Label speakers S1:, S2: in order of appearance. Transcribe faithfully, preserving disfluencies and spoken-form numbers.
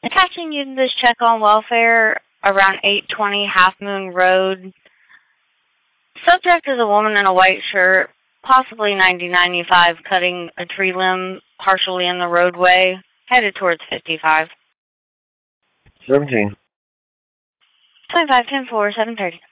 S1: Attaching you to this check on welfare around eight twenty Half Moon Road. Subject is a woman in a white shirt, possibly nineteen ninety-five, cutting a tree limb partially in the roadway, headed towards fifty-five.
S2: seventeen.
S1: twenty-five ten four seven thirty.